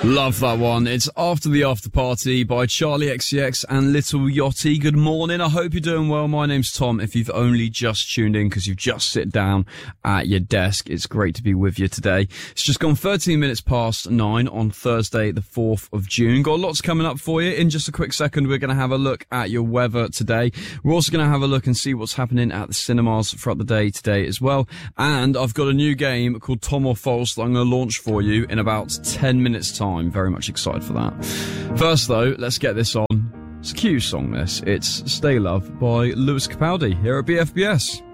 Love that one. It's After the After Party by Charlie XCX and Little Yachty. Good morning. I hope you're doing well. My name's Tom. If you've only just tuned in because you've just sit down at your desk, it's great to be with you today. It's just gone 13 minutes past 9 on Thursday, the 4th of June. Got lots coming up for you. In just a quick second, we're going to have a look at your weather today. We're also going to have a look and see what's happening at the cinemas throughout the day today as well. And I've got a new game called Tom or False that I'm going to launch for you in about 10 minutes time. Very much excited for that. First though, let's get this on. It's a Q song this. It's Stay Love by Lewis Capaldi here at BFBS.